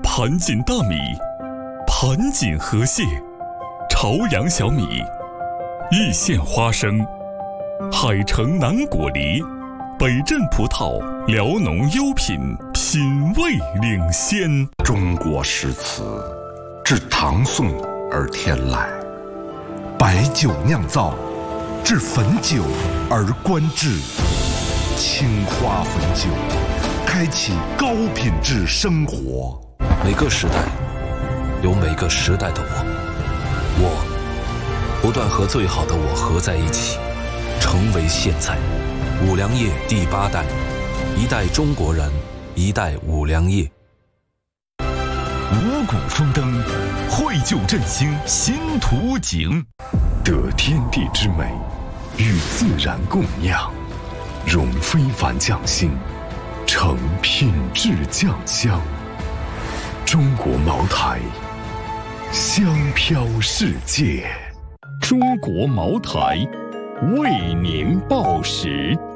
盘锦大米，盘锦河蟹，朝阳小米，易县花生，海城南果梨，北镇葡萄，辽农优品，品味领先。 中国诗词自唐宋而天来，白酒酿造，至汾酒而观之。青花汾酒，开启高品质生活。 每个时代有每个时代的我不断和最好的我合在一起，成为现在。五粮液第8代，一代中国人，一代五粮液。 五谷丰登，绘就振兴新图景，得天地之美，与自然共酿，融非凡匠心，成品质酱香。中国茅台，香飘世界。中国茅台，为您报时。